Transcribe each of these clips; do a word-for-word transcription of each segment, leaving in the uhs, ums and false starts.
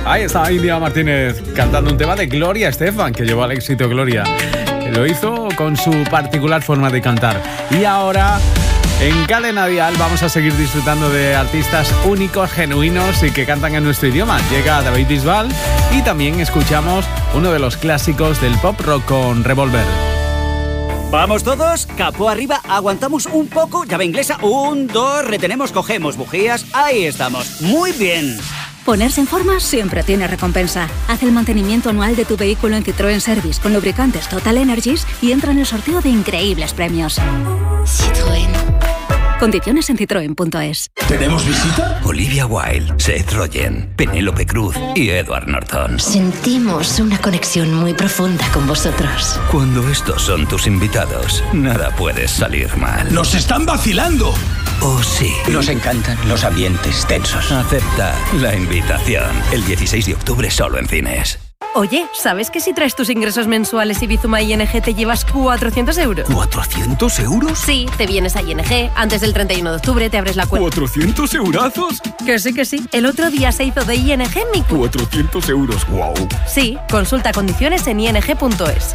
Ahí está India Martínez cantando un tema de Gloria Estefan, que llevó al éxito Gloria. Lo hizo con su particular forma de cantar. Y ahora, en Cadena Dial, vamos a seguir disfrutando de artistas únicos, genuinos y que cantan en nuestro idioma. Llega David Bisbal y también escuchamos uno de los clásicos del pop rock con Revolver. Vamos todos, capó arriba, aguantamos un poco, llave inglesa, un, dos, retenemos, cogemos bujías, ahí estamos, muy bien. Ponerse en forma siempre tiene recompensa. Haz el mantenimiento anual de tu vehículo en Citroën Service con lubricantes Total Energies y entra en el sorteo de increíbles premios. Citroën. Condiciones en citroen punto es. ¿Tenemos visita? Olivia Wilde, Seth Rogen, Penélope Cruz y Edward Norton. Sentimos una conexión muy profunda con vosotros. Cuando estos son tus invitados, nada puede salir mal. ¡Nos están vacilando! Oh, sí. Nos encantan los ambientes tensos. Acepta la invitación. El dieciséis de octubre solo en cines. Oye, ¿sabes que si traes tus ingresos mensuales y Bizuma I N G te llevas cuatrocientos euros? ¿cuatrocientos euros? Sí, te vienes a I N G, antes del treinta y uno de octubre te abres la cuenta. ¿cuatrocientos eurazos? Que sí, que sí. El otro día se hizo de I N G mi... cuatrocientos euros, wow. Sí, consulta condiciones en i n g punto es.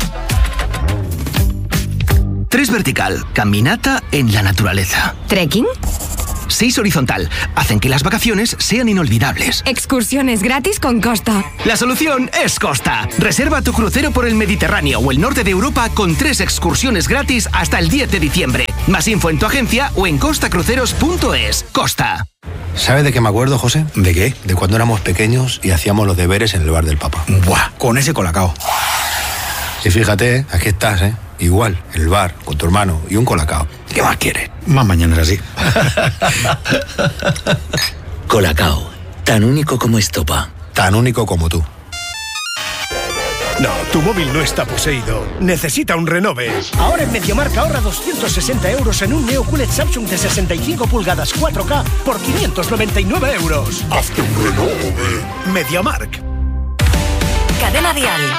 Tres vertical, caminata en la naturaleza. ¿Trekking? Seis horizontal, hacen que las vacaciones sean inolvidables. Excursiones gratis con Costa. La solución es Costa. Reserva tu crucero por el Mediterráneo o el norte de Europa con tres excursiones gratis hasta el diez de diciembre. Más info en tu agencia o en costa cruceros punto es. Costa. ¿Sabes de qué me acuerdo, José? ¿De qué? De cuando éramos pequeños y hacíamos los deberes en el bar del Papa. Buah, con ese colacao. Y fíjate, ¿eh? Aquí estás, ¿eh? Igual, en el bar, con tu hermano y un colacao. ¿Qué más quieres? Más mañana es así. Colacao, tan único como estopa. Tan único como tú. No, tu móvil no está poseído. Necesita un renove. Ahora en MediaMarkt ahorra doscientos sesenta euros en un Neo Q L E D Samsung de sesenta y cinco pulgadas cuatro K por quinientos noventa y nueve euros. ¡Hazte un renove! MediaMarkt. Cadena Dial.